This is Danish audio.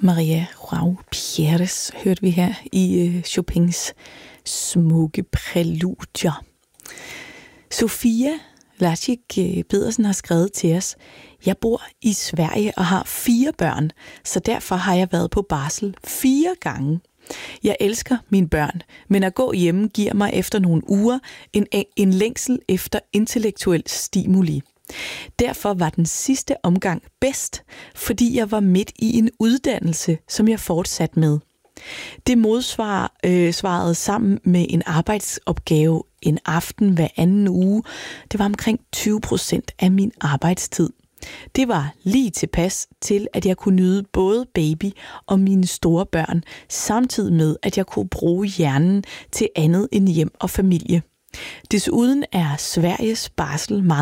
Maria João Pires hørte vi her i Chopins smukke præludier. Sofia Lacic Pedersen har skrevet til os: Jeg bor i Sverige og har 4 børn, så derfor har jeg været på barsel 4 gange. Jeg elsker mine børn, men at gå hjemme giver mig efter nogle uger en længsel efter intellektuel stimuli. Derfor var den sidste omgang bedst, fordi jeg var midt i en uddannelse, som jeg fortsatte med. Det modsvarede sammen med en arbejdsopgave en aften hver anden uge. Det var omkring 20% af min arbejdstid. Det var lige tilpas til, at jeg kunne nyde både baby og mine store børn, samtidig med, at jeg kunne bruge hjernen til andet end hjem og familie. Desuden er Sveriges barsel meget